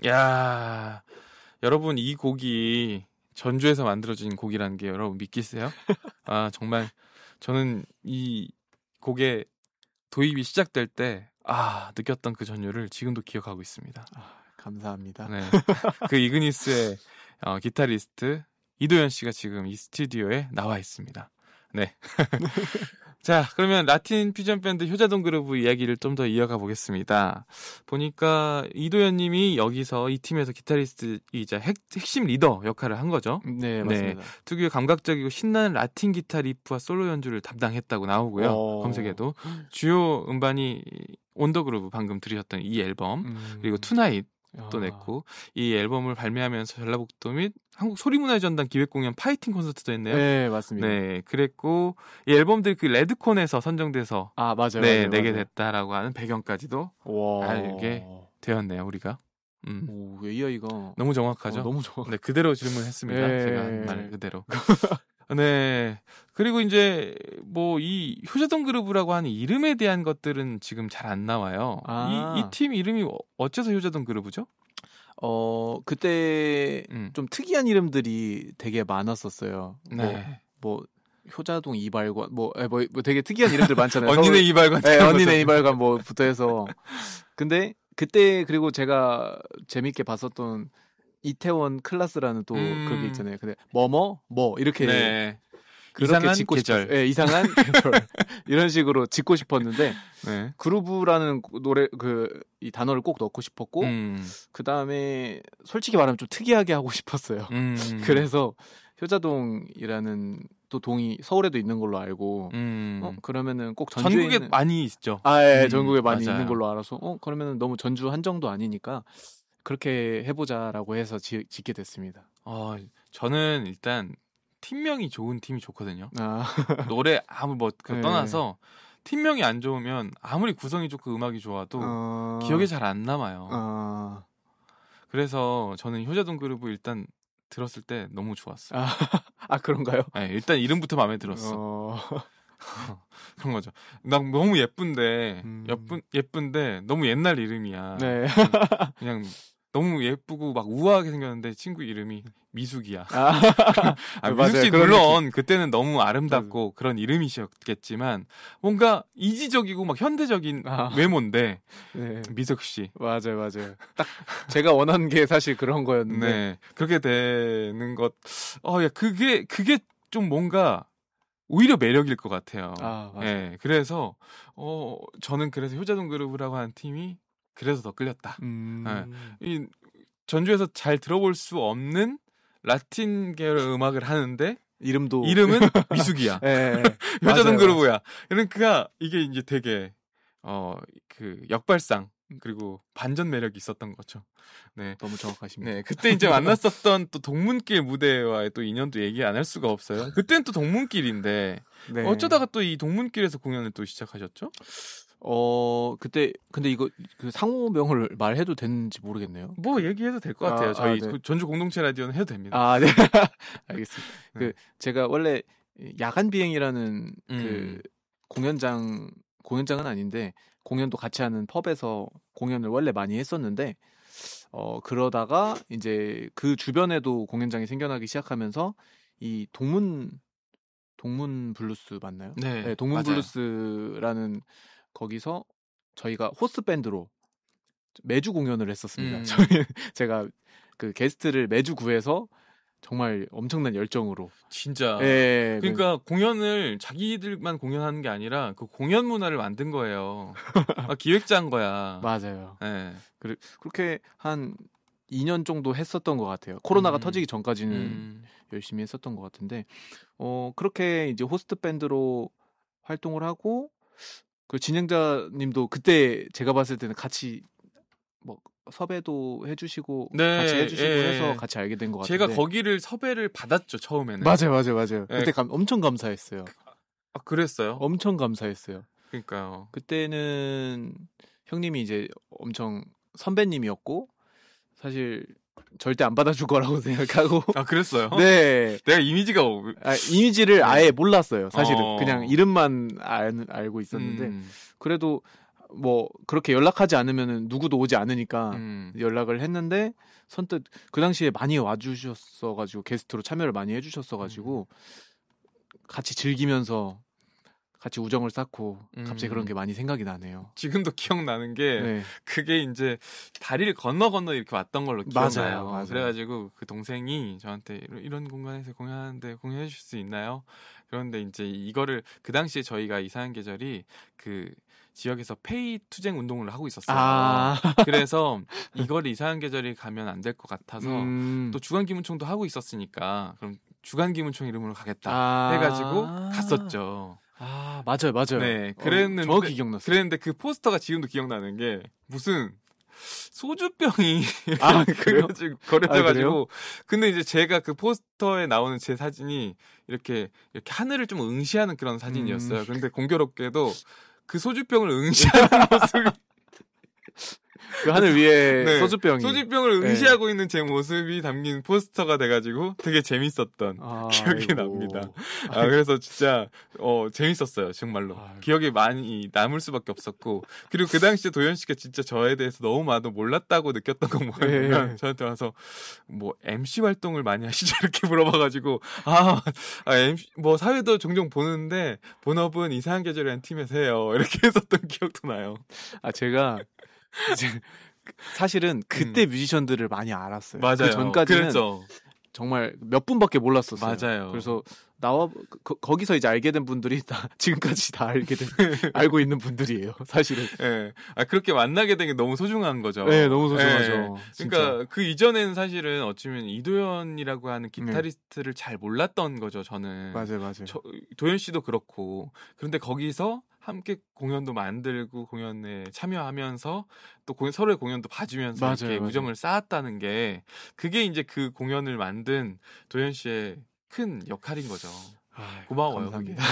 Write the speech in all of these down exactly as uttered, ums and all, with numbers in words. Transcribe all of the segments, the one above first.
야, 여러분 이 곡이 전주에서 만들어진 곡이라는 게 여러분 믿기세요? 아 정말 저는 이 곡의 도입이 시작될 때 아 느꼈던 그 전율을 지금도 기억하고 있습니다. 아, 감사합니다. 네, 그 이그니스의 어, 기타리스트 이도현 씨가 지금 이 스튜디오에 나와 있습니다. 네. 자, 그러면 라틴 퓨전 밴드 효자동 그루브 이야기를 좀 더 이어가 보겠습니다. 보니까 이도현 님이 여기서 이 팀에서 기타리스트이자 핵, 핵심 리더 역할을 한 거죠. 네, 맞습니다. 네, 특유의 감각적이고 신나는 라틴 기타 리프와 솔로 연주를 담당했다고 나오고요. 오. 검색에도 주요 음반이 온더 그루브 방금 들으셨던 이 앨범 음. 그리고 투나잇 또 냈고 이 앨범을 발매하면서 전라북도 및 한국 소리문화의 전당 기획공연 파이팅 콘서트도 했네요. 네, 맞습니다. 네, 그랬고 이 앨범들이 그 레드콘에서 선정돼서 아 맞아요, 네, 맞아요, 내게 맞아요. 됐다라고 하는 배경까지도 와. 알게 되었네요, 우리가. 음. 오, 에이아이가 너무 정확하죠. 어, 너무 정확. 네, 그대로 질문했습니다. 네. 제가 한 말 그대로. 네. 그리고 이제 뭐 이 효자동 그루브라고 하는 이름에 대한 것들은 지금 잘 안 나와요. 아. 이 이 팀 이름이 어째서 효자동 그루브죠? 어 그때 음. 좀 특이한 이름들이 되게 많았었어요. 네. 뭐, 뭐 효자동 이발관 뭐, 뭐, 뭐 되게 특이한 이름들 많잖아요. 언니네 이발관. 네, 언니네 이발관 뭐부터 해서. 근데 그때 그리고 제가 재밌게 봤었던 이태원 클라스라는 또 음. 그게 있잖아요. 근데 뭐뭐 뭐 이렇게 네. 그렇게 이상한 짓고 계절. 싶었어요. 네, 이상한 계절 이런 식으로 짓고 싶었는데 네. 그루브라는 노래 그 이 단어를 꼭 넣고 싶었고 음. 그 다음에 솔직히 말하면 좀 특이하게 하고 싶었어요. 음. 그래서 효자동이라는 또 동이 서울에도 있는 걸로 알고 음. 어 그러면은 꼭 전주에 전국에 있는... 많이 있죠. 아, 예, 음. 전국에 많이 맞아요. 있는 걸로 알아서 어 그러면은 너무 전주 한정도 아니니까 그렇게 해보자라고 해서 지, 짓게 됐습니다. 어 저는 일단 팀명이 좋은 팀이 좋거든요. 아. 노래 아무 뭐 그 네. 떠나서 팀명이 안 좋으면 아무리 구성이 좋고 음악이 좋아도 어... 기억에 잘 안 남아요. 어... 그래서 저는 효자동 그루브 일단 들었을 때 너무 좋았어요. 아, 아 그런가요? 네, 일단 이름부터 마음에 들었어. 어... 그런 거죠. 난 너무 예쁜데 음... 예쁜 예쁜데 너무 옛날 이름이야. 네. 그냥 너무 예쁘고 막 우아하게 생겼는데 친구 이름이 미숙이야. 아, 아, 미숙 씨 물론 그때는 너무 아름답고 맞아요. 그런 이름이셨겠지만 뭔가 이지적이고 막 현대적인 아. 외모인데 네. 미숙 씨. 맞아요, 맞아요. 딱 제가 원하는 게 사실 그런 거였는데 네. 그렇게 되는 것, 어, 야 그게 그게 좀 뭔가 오히려 매력일 것 같아요. 아, 맞아요. 네. 그래서 어 저는 그래서 효자동 그루브라고 하는 팀이 그래서 더 끌렸다. 음... 네. 이 전주에서 잘 들어볼 수 없는 라틴 계열 음악을 하는데 이름도 이름은 미숙이야. 네, 효자동 그루브야. 그러니까 이게 이제 되게 어 그 역발상 그리고 반전 매력이 있었던 거죠. 네, 너무 정확하십니다. 네, 그때 이제 만났었던 또 동문길 무대와의 또 인연도 얘기 안 할 수가 없어요. 그때는 또 동문길인데 네. 어쩌다가 또 이 동문길에서 공연을 또 시작하셨죠? 어 그때 근데 이거 그 상호명을 말해도 되는지 모르겠네요. 뭐 얘기해도 될 것 같아요. 아, 저희 아, 네. 전주 공동체 라디오는 해도 됩니다. 아, 네. 알겠습니다. 네. 그 제가 원래 야간 비행이라는 음. 그 공연장 공연장은 아닌데 공연도 같이 하는 펍에서 공연을 원래 많이 했었는데 어 그러다가 이제 그 주변에도 공연장이 생겨나기 시작하면서 이 동문 동문 블루스 맞나요? 네, 네 동문 맞아요. 블루스라는 거기서 저희가 호스트 밴드로 매주 공연을 했었습니다. 음. 저희 제가 그 게스트를 매주 구해서 정말 엄청난 열정으로 진짜. 예, 그러니까 그... 공연을 자기들만 공연하는 게 아니라 그 공연 문화를 만든 거예요. 아, 기획자인 거야. 맞아요. 네. 그, 그렇게 한 이 년 정도 했었던 것 같아요. 코로나가 음. 터지기 전까지는 음. 열심히 했었던 것 같은데 어 그렇게 이제 호스트 밴드로 활동을 하고 그 진행자님도 그때 제가 봤을 때는 같이 뭐 섭외도 해주시고 네, 같이 해주시고 예, 해서 같이 알게 된 것 같은데 제가 거기를 섭외를 받았죠 처음에는. 맞아요, 맞아요, 맞아요. 네. 그때 감, 엄청 감사했어요. 아 그랬어요? 엄청 감사했어요. 그러니까요. 그때는 형님이 이제 엄청 선배님이었고 사실 절대 안 받아줄 거라고 생각하고. 아 그랬어요? 네. 내가 이미지가 아, 이미지를 네. 아예 몰랐어요. 사실은 어... 그냥 이름만 알, 알고 있었는데 음... 그래도 뭐 그렇게 연락하지 않으면은 누구도 오지 않으니까 음. 연락을 했는데 선뜻 그 당시에 많이 와주셨어가지고 게스트로 참여를 많이 해주셨어가지고 같이 즐기면서 같이 우정을 쌓고 갑자기 음. 그런 게 많이 생각이 나네요. 지금도 기억나는 게 네. 그게 이제 다리를 건너 건너 이렇게 왔던 걸로 기억나요. 맞아요, 맞아요. 그래가지고 그 동생이 저한테 이런, 이런 공간에서 공연하는데 공연해 주실 수 있나요? 그런데 이제 이거를 그 당시에 저희가 이상한 계절이 그 지역에서 페이 투쟁 운동을 하고 있었어요. 아. 그래서 이걸 이상한 계절이 가면 안 될 것 같아서 음. 또 주간기문총도 하고 있었으니까 그럼 주간기문총 이름으로 가겠다 아. 해가지고 갔었죠. 아 맞아요, 맞아요. 네, 그랬는데 어, 정확히 기억났어요. 그랬는데 그 포스터가 지금도 기억나는 게 무슨 소주병이 아 그래요? 그래가지고 거려져가지고 아, 그래요? 근데 이제 제가 그 포스터에 나오는 제 사진이 이렇게 이렇게 하늘을 좀 응시하는 그런 사진이었어요. 음. 근데 공교롭게도 그 소주병을 응시하는 모습이 그 하늘 위에 네, 소주병이 소주병을 네. 응시하고 있는 제 모습이 담긴 포스터가 돼가지고 되게 재밌었던 아, 기억이 아이고. 납니다. 아, 그래서 진짜 어 재밌었어요, 정말로. 아이고. 기억에 많이 남을 수밖에 없었고 그리고 그 당시에 도현 씨가 진짜 저에 대해서 너무 많이 몰랐다고 느꼈던 건 뭐냐면 네. 저한테 와서 뭐 엠씨 활동을 많이 하시죠 이렇게 물어봐가지고 아, 아 엠씨 뭐 사회도 종종 보는데 본업은 이상한 계절이라는 팀에서 해요 이렇게 했었던 기억도 나요. 아 제가 이제 사실은 그때 뮤지션들을 많이 알았어요. 맞아요. 그 전까지는 그랬죠. 정말 몇 분밖에 몰랐었어요. 맞아요. 그래서 나와 거, 거기서 이제 알게 된 분들이 다 지금까지 다 알게 된 알고 있는 분들이에요. 사실은. 예. 아 그렇게 만나게 된 게 너무 소중한 거죠. 네, 너무 소중하죠. 예. 진짜. 그러니까 그 이전에는 사실은 어쩌면 이도현이라고 하는 기타리스트를 잘 몰랐던 거죠. 저는. 맞아요, 맞아요. 저, 도현 씨도 그렇고. 그런데 거기서 함께 공연도 만들고 공연에 참여하면서 또 공연, 서로의 공연도 봐주면서 맞아요, 이렇게 맞아요. 우정을 쌓았다는 게 그게 이제 그 공연을 만든 도현 씨의 큰 역할인 거죠. 아유, 고마워요. 감사합니다.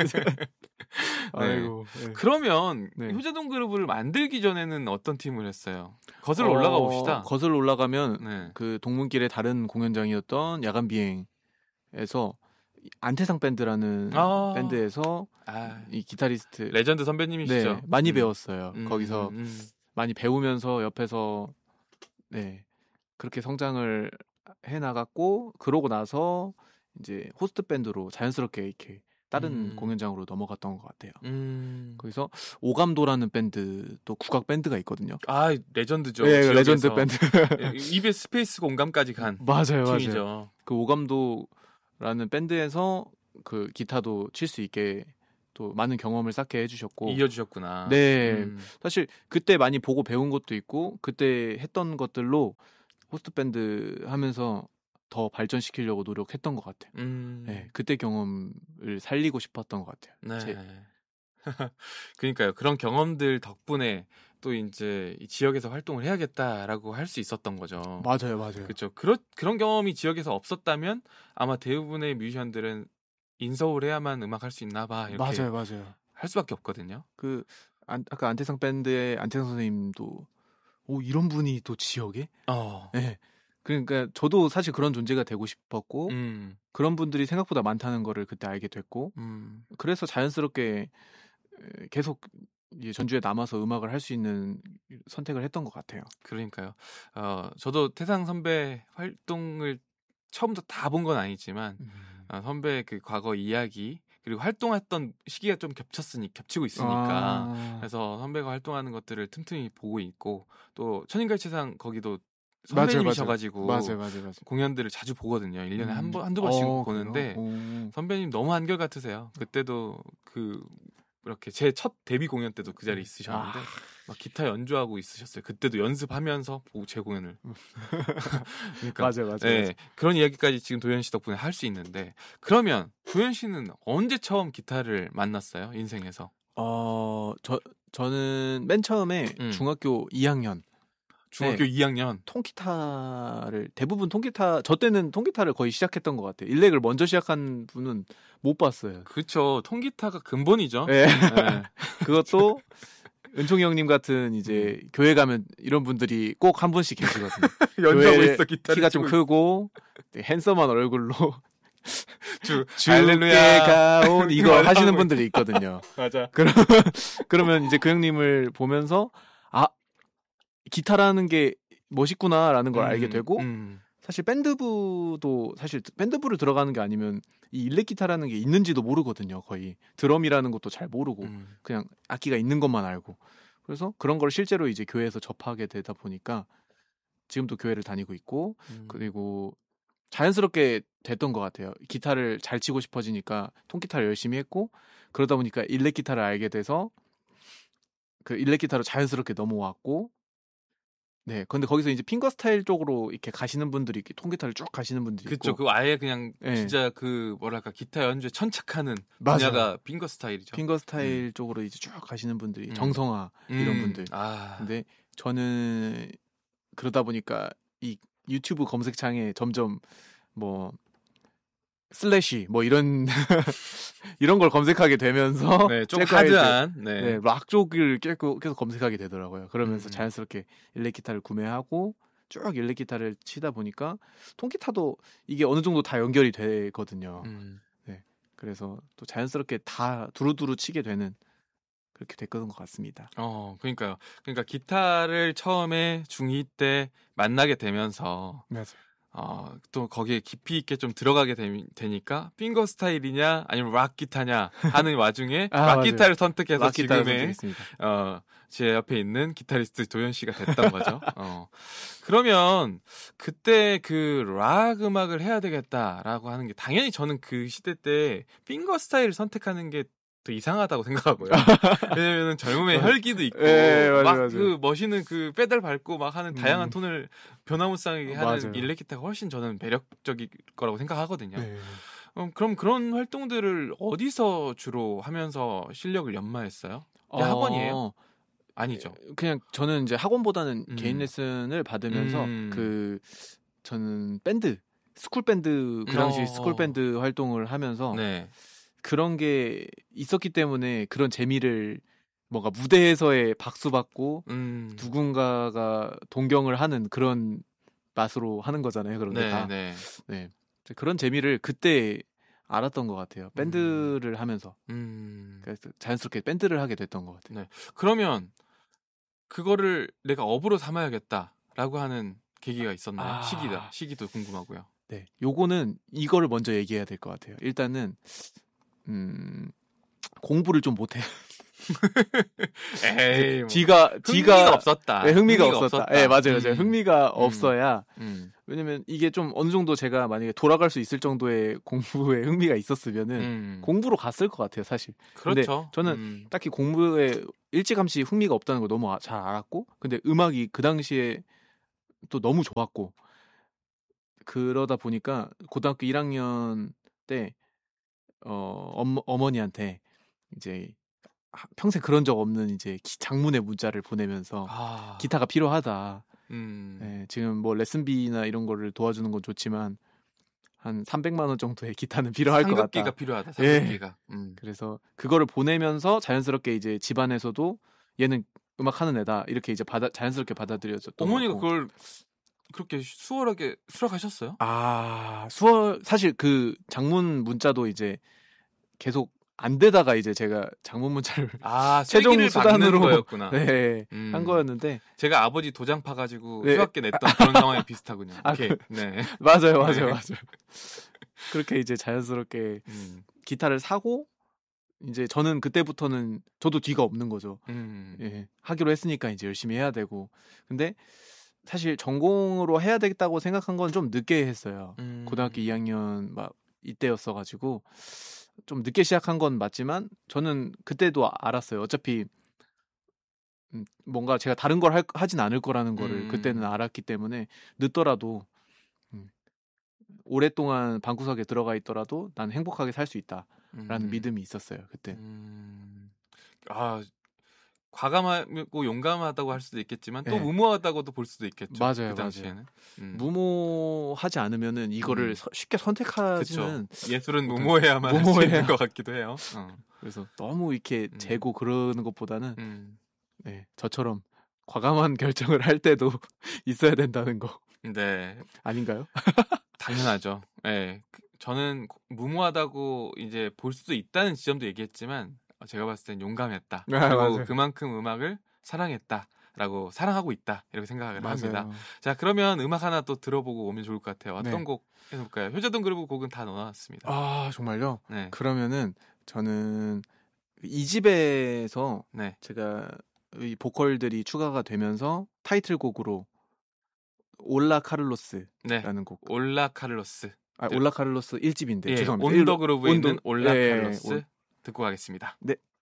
네. 아이고. 네. 그러면 네. 효자동 그룹을 만들기 전에는 어떤 팀을 했어요? 거슬러 어, 올라가 봅시다. 거슬러 올라가면 네. 그 동문길의 다른 공연장이었던 야간 비행에서 안태상 밴드라는 아. 밴드에서 아, 이 기타리스트 레전드 선배님이시죠. 네, 많이 음. 배웠어요. 음, 거기서 음, 음. 많이 배우면서 옆에서 네 그렇게 성장을 해 나갔고 그러고 나서 이제 호스트 밴드로 자연스럽게 이렇게 다른 음. 공연장으로 넘어갔던 것 같아요. 음. 거기서 오감도라는 밴드 또 국악 밴드가 있거든요. 아, 레전드죠. 네, 지역에서. 레전드 밴드. 입에 스페이스 공감까지 간 맞아요, 맞아요. 팀이죠. 그 오감도라는 밴드에서 그 기타도 칠 수 있게 또 많은 경험을 쌓게 해주셨고. 이어주셨구나. 네, 음. 사실 그때 많이 보고 배운 것도 있고 그때 했던 것들로 호스트 밴드 하면서 더 발전시키려고 노력했던 것 같아요. 음. 네, 그때 경험을 살리고 싶었던 것 같아요. 네. 제- 그러니까요. 그런 경험들 덕분에 또 이제 이 지역에서 활동을 해야겠다라고 할 수 있었던 거죠. 맞아요, 맞아요. 그렇죠. 그런 그런 경험이 지역에서 없었다면 아마 대부분의 뮤지션들은 인서울 해야만 음악 할 수 있나 봐 이렇게 맞아요, 맞아요. 할 수밖에 없거든요. 그 안, 아까 안태상 밴드의 안태상 선생님도 오 이런 분이 또 지역에? 어. 네. 그러니까 저도 사실 그런 존재가 되고 싶었고 음. 그런 분들이 생각보다 많다는 거를 그때 알게 됐고 음. 그래서 자연스럽게 에, 계속 이제 전주에 남아서 음악을 할 수 있는 선택을 했던 것 같아요. 그러니까요. 어, 저도 태상 선배 활동을 처음부터 다 본 건 아니지만 어, 선배의 그 과거 이야기 그리고 활동했던 시기가 좀 겹쳤으니 겹치고 있으니까 아, 그래서 선배가 활동하는 것들을 틈틈이 보고 있고 또 천인갈치상 거기도 맞아요, 선배님이셔가지고 맞아요, 맞아요, 맞아요. 공연들을 자주 보거든요. 일 년에 음. 한 번, 한두 번씩 어, 보는데 그래요? 오. 선배님 너무 한결같으세요. 그때도 그 이렇게 제 첫 데뷔 공연 때도 그 자리에 있으셨는데 아. 막 기타 연주하고 있으셨어요. 그때도 연습하면서 보고 제 공연을. 그러니까 맞아요, 맞아요. 네, 맞아요. 그런 이야기까지 지금 도현 씨 덕분에 할 수 있는데 그러면 도현 씨는 언제 처음 기타를 만났어요? 인생에서? 어, 저 저는 맨 처음에 음. 중학교 이 학년 중학교 네. 이 학년. 통기타를 대부분 통기타 저 때는 통기타를 거의 시작했던 것 같아요. 일렉을 먼저 시작한 분은 못 봤어요. 그렇죠. 통기타가 근본이죠. 네. 네. 그것도 은총이 형님 같은 이제 교회 가면 이런 분들이 꼭 한 분씩 계시거든요. 연주하고 교회 있어 기타를 키가 좀 치고 크고 네, 핸섬한 얼굴로 주 주께 할렐루야. 가온 이거 맞아. 하시는 분들이 있거든요. 맞아. 그러면 그러면 이제 그 형님을 보면서 아 기타라는 게 멋있구나라는 걸 음, 알게 되고 음. 사실 밴드부도 사실 밴드부를 들어가는 게 아니면 이 일렉 기타라는 게 있는지도 모르거든요. 거의 드럼이라는 것도 잘 모르고 음. 그냥 악기가 있는 것만 알고 그래서 그런 걸 실제로 이제 교회에서 접하게 되다 보니까 지금도 교회를 다니고 있고 음. 그리고 자연스럽게 됐던 것 같아요. 기타를 잘 치고 싶어지니까 통기타를 열심히 했고 그러다 보니까 일렉 기타를 알게 돼서 그 일렉 기타로 자연스럽게 넘어왔고 네. 근데 거기서 이제 핑거 스타일 쪽으로 이렇게 가시는 분들이 이렇게 통기타를 쭉 가시는 분들이 그쵸. 있고 그 아예 그냥 네. 진짜 그 뭐랄까 기타 연주에 천착하는 맞아요. 분야가 핑거 스타일이죠. 핑거 스타일 쪽으로 이제 쭉 가시는 분들이 음. 정성화 이런 음. 분들. 아. 근데 저는 그러다 보니까 이 유튜브 검색창에 점점 뭐 슬래시 뭐 이런 이런 걸 검색하게 되면서 네, 좀 제가 이제 하드한 네. 네, 락 쪽을 계속 계속 검색하게 되더라고요. 그러면서 음. 자연스럽게 일렉 기타를 구매하고 쭉 일렉 기타를 치다 보니까 통기타도 이게 어느 정도 다 연결이 되거든요. 음. 네. 그래서 또 자연스럽게 다 두루두루 치게 되는 그렇게 됐던 것 같습니다. 어, 그러니까요. 그러니까 기타를 처음에 중이 때 만나게 되면서 맞아요. 어, 또 거기에 깊이 있게 좀 들어가게 되, 되니까 핑거 스타일이냐 아니면 락 기타냐 하는 와중에 아, 락 맞아요. 기타를 선택해서 락 기타를 지금의 선택했습니다. 어, 제 옆에 있는 기타리스트 도현 씨가 됐던 거죠. 어. 그러면 그때 그 락 음악을 해야 되겠다라고 하는 게 당연히 저는 그 시대 때 핑거 스타일을 선택하는 게 더 이상하다고 생각하고요. 왜냐면은 젊음의 혈기도 있고 예, 맞아요, 막 맞아요. 그 멋있는 그 페달 밟고 막 하는 다양한 음. 톤을 변화무쌍하게 하는 맞아요. 일렉 기타가 훨씬 저는 매력적일 거라고 생각하거든요. 네. 음, 그럼 그런 활동들을 어디서 주로 하면서 실력을 연마했어요? 이게 어, 학원이에요? 아니죠. 그냥 저는 이제 학원보다는 음. 개인 레슨을 받으면서 음. 그 저는 밴드 스쿨 밴드 그 당시 어. 스쿨 밴드 활동을 하면서 네. 그런 게 있었기 때문에 그런 재미를 뭔가 무대에서의 박수 받고 음. 누군가가 동경을 하는 그런 맛으로 하는 거잖아요. 그런 게 네, 다. 네. 네. 그런 재미를 그때 알았던 것 같아요. 밴드를 하면서. 음. 그래서 자연스럽게 밴드를 하게 됐던 것 같아요. 네. 그러면 그거를 내가 업으로 삼아야겠다라고 하는 계기가 있었나요? 아. 시기다. 시기도 궁금하고요. 네. 요거는 이거를 먼저 얘기해야 될 것 같아요. 일단은 음, 공부를 좀 못해요. 에이, 뭐. 지가 흥미가 지가 없었다. 네, 흥미가, 없었다. 예, 네, 맞아요, 맞아요. 음. 흥미가 없어야 음. 왜냐면 이게 좀 어느 정도 제가 만약에 돌아갈 수 있을 정도의 공부에 흥미가 있었으면은 음. 공부로 갔을 것 같아요, 사실. 근데 그렇죠. 저는 음. 딱히 공부에 일찌감치 흥미가 없다는 걸 너무 아- 잘 알았고, 근데 음악이 그 당시에 또 너무 좋았고, 그러다 보니까 고등학교 일 학년 때 어, 어머, 어머니한테 이제 하- 평생 그런 적 없는 이제 기- 장문의 문자를 보내면서 아. 기타가 필요하다. 음. 예, 지금 뭐 레슨비나 이런 거를 도와주는 건 좋지만 한 삼백만 원 정도의 기타는 필요할 것 상급기가 같다. 필요하다. 예. 상급기가. 음. 그래서 그거를 보내면서 자연스럽게 이제 집안에서도 얘는 음악하는 애다 이렇게 이제 받아 자연스럽게 받아들여졌던 어머니가 것 같고. 그걸 그렇게 수월하게 수락하셨어요? 아 수월 사실 그 장문 문자도 이제 계속 안 되다가 이제 제가 장문 문자를 아, 최종 최종 수단으로 수단으로 거였구나. 네, 음. 한 거였는데 제가 아버지 도장 파가지고 네. 수학계 냈던 그런 상황이 비슷하군요. 아, 오케이. 그- 네. 맞아요, 맞아요, 네. 맞아요. 그렇게 이제 자연스럽게 음. 기타를 사고 이제 저는 그때부터는 저도 뒤가 없는 거죠. 음. 예, 하기로 했으니까 이제 열심히 해야 되고. 근데 사실 전공으로 해야 되겠다고 생각한 건 좀 늦게 했어요. 음. 고등학교 이 학년 막 이때였어 가지고 좀 늦게 시작한 건 맞지만 저는 그때도 알았어요. 어차피 음, 뭔가 제가 다른 걸 할, 하진 않을 거라는 거를 음. 그때는 알았기 때문에 늦더라도 음, 오랫동안 방구석에 들어가 있더라도 난 행복하게 살 수 있다라는 음. 믿음이 있었어요. 그때. 음. 아, 과감하고 용감하다고 할 수도 있겠지만 또 네. 무모하다고도 볼 수도 있겠죠. 맞아요, 그 당시에는. 음. 무모하지 않으면은 이거를 음. 서- 쉽게 선택하지는 그쵸. 예술은 어떤- 무모해야만 할 수 무모해야. 있는 것 같기도 해요. 어. 그래서 너무 이렇게 음. 재고 그러는 것보다는 음. 네, 저처럼 과감한 결정을 할 때도 있어야 된다는 거 네. 아닌가요? 당연하죠. 예. 네. 저는 무모하다고 이제 볼 수도 있다는 지점도 얘기했지만 제가 봤을 땐 용감했다. 아, 그리고 맞아요. 그만큼 음악을 사랑했다라고 사랑하고 있다 이렇게 생각을 맞아요. 합니다. 자 그러면 음악 하나 또 들어보고 오면 좋을 것 같아요. 어떤 네. 곡 해볼까요? 효자동 그루브 곡은 다 넣어놨습니다. 아 정말요? 네. 그러면은 저는 이 집에서 네. 제가 이 보컬들이 추가가 되면서 타이틀곡으로 올라 카를로스라는 네. 곡. 올라 카를로스. 아, 올라 카를로스 일 집인데 예, 죄송합니다. 온더 일- 그루브에 온더- 있는 올라 예, 카를로스 올- 듣고 가겠습니다. 네.